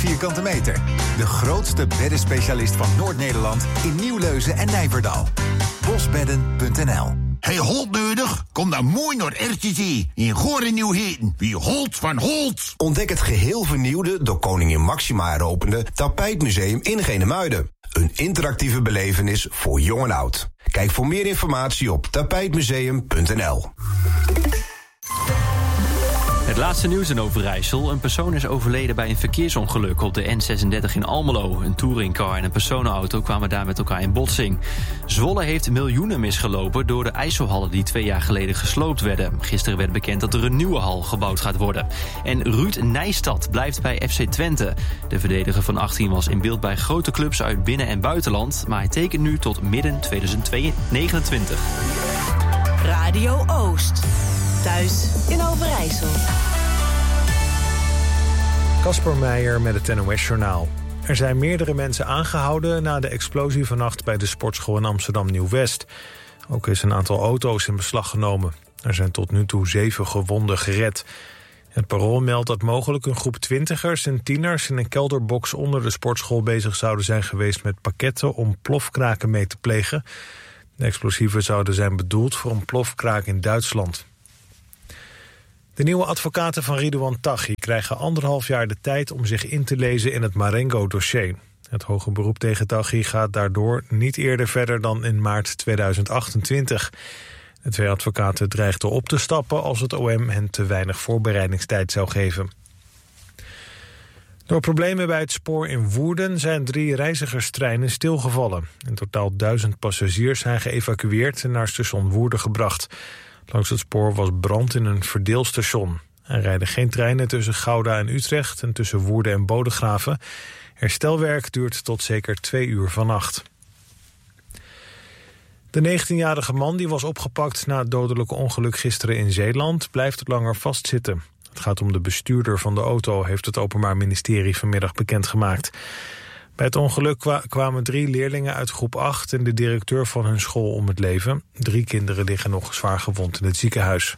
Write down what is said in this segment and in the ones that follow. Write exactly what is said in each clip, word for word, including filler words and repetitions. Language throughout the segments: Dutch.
vierkante meter. De grootste beddenspecialist van Noord-Nederland in Nieuwleuzen en Nijverdal. bosbedden punt n l. Hey, Holt nodig? Kom dan mooi naar R T T in Goor en Nieuw-Heten. Wie Holt van Holt. Ontdek het geheel vernieuwde, door koningin Máxima heropende Tapijtmuseum in Genemuiden. Een interactieve belevenis voor jong en oud. Kijk voor meer informatie op tapijtmuseum punt n l. Het laatste nieuws in Overijssel. Een persoon is overleden bij een verkeersongeluk op de N zesendertig in Almelo. Een touringcar en een personenauto kwamen daar met elkaar in botsing. Zwolle heeft miljoenen misgelopen door de IJsselhallen die twee jaar geleden gesloopt werden. Gisteren werd bekend dat er een nieuwe hal gebouwd gaat worden. En Ruud Nijstad blijft bij F C Twente. De verdediger van achttien was in beeld bij grote clubs uit binnen- en buitenland, maar hij tekent nu tot midden tweeduizend negenentwintig. Radio Oost. Thuis in Overijssel. Kasper Meijer met het N O S-journaal. Er zijn meerdere mensen aangehouden na de explosie vannacht bij de sportschool in Amsterdam Nieuw-West. Ook is een aantal auto's in beslag genomen. Er zijn tot nu toe zeven gewonden gered. Het Parool meldt dat mogelijk een groep twintigers en tieners in een kelderbox onder de sportschool bezig zouden zijn geweest met pakketten om plofkraken mee te plegen. De explosieven zouden zijn bedoeld voor een plofkraak in Duitsland. De nieuwe advocaten van Ridouan Taghi krijgen anderhalf jaar de tijd om zich in te lezen in het Marengo-dossier. Het hoge beroep tegen Taghi gaat daardoor niet eerder verder dan in maart tweeduizend achtentwintig. De twee advocaten dreigden op te stappen als het O M hen te weinig voorbereidingstijd zou geven. Door problemen bij het spoor in Woerden zijn drie reizigerstreinen stilgevallen. In totaal duizend passagiers zijn geëvacueerd en naar station Woerden gebracht. Langs het spoor was brand in een verdeelstation. Er rijden geen treinen tussen Gouda en Utrecht en tussen Woerden en Bodegraven. Herstelwerk duurt tot zeker twee uur vannacht. De negentienjarige man die was opgepakt na het dodelijke ongeluk gisteren in Zeeland blijft langer vastzitten. Het gaat om de bestuurder van de auto, heeft het Openbaar Ministerie vanmiddag bekendgemaakt. Bij het ongeluk kwamen drie leerlingen uit groep acht en de directeur van hun school om het leven. Drie kinderen liggen nog zwaar gewond in het ziekenhuis.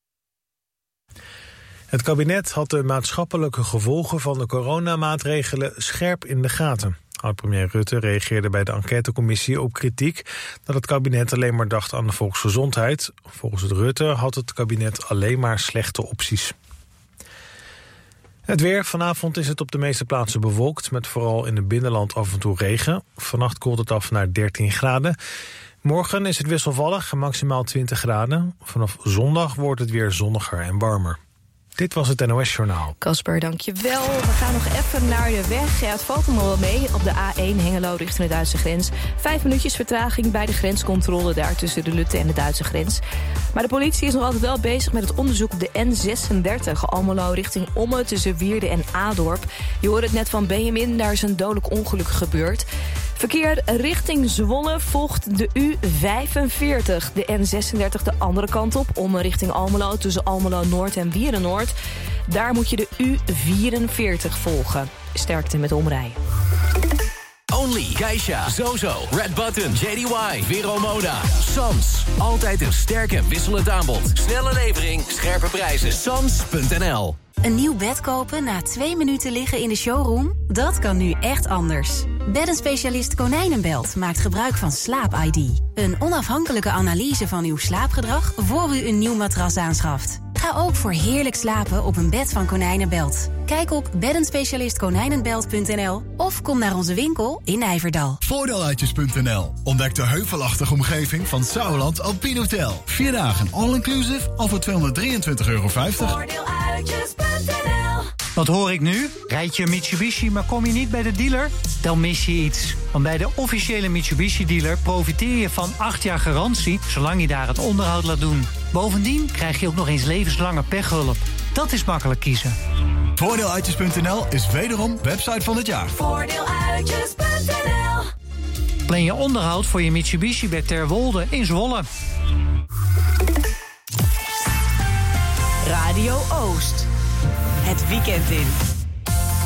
Het kabinet had de maatschappelijke gevolgen van de coronamaatregelen scherp in de gaten. Oud-premier Rutte reageerde bij de enquêtecommissie op kritiek dat het kabinet alleen maar dacht aan de volksgezondheid. Volgens het Rutte had het kabinet alleen maar slechte opties. Het weer. Vanavond is het op de meeste plaatsen bewolkt, met vooral in het binnenland af en toe regen. Vannacht koelt het af naar dertien graden. Morgen is het wisselvallig en maximaal twintig graden. Vanaf zondag wordt het weer zonniger en warmer. Dit was het N O S-journaal. Kasper, dankjewel. We gaan nog even naar de weg. Ja, het valt hem wel mee op de A één Hengelo richting de Duitse grens. Vijf minuutjes vertraging bij de grenscontrole daar tussen de Lutte en de Duitse grens. Maar de politie is nog altijd wel bezig met het onderzoek op de N zesendertig. Almelo richting Omme tussen Wierde en Adorp. Je hoorde het net van Benjamin, daar is een dodelijk ongeluk gebeurd. Verkeer richting Zwolle volgt de U vijfenveertig. De N zesendertig de andere kant op, Omme richting Almelo tussen Almelo Noord en Wierde Noord. Daar moet je de U vierenveertig volgen. Sterkte met omrijden. Only, Geisha, Zozo, Red Button, J D Y, Vero Moda, Sams. Altijd een sterk en wisselend aanbod. Snelle levering, scherpe prijzen. Sams punt n l. Een nieuw bed kopen na twee minuten liggen in de showroom? Dat kan nu echt anders. Beddenspecialist Konijnenbelt maakt gebruik van Slaap I D. Een onafhankelijke analyse van uw slaapgedrag voor u een nieuw matras aanschaft. Ga ook voor heerlijk slapen op een bed van Konijnenbelt. Kijk op beddenspecialist konijnenbelt punt n l of kom naar onze winkel in Nijverdal. Voordeeluitjes punt n l. Ontdek de heuvelachtige omgeving van Sauerland Alpine Hotel. Vier dagen all-inclusive al voor tweehonderddrieëntwintig euro vijftig. Voordeeluitjes punt n l. Wat hoor ik nu? Rijd je een Mitsubishi, maar kom je niet bij de dealer? Dan mis je iets. Want bij de officiële Mitsubishi-dealer profiteer je van acht jaar garantie, zolang je daar het onderhoud laat doen. Bovendien krijg je ook nog eens levenslange pechhulp. Dat is makkelijk kiezen. Voordeeluitjes punt n l is wederom website van het jaar. Voordeeluitjes punt n l. Plan je onderhoud voor je Mitsubishi bij Terwolde in Zwolle. Radio Oost. Het weekend in.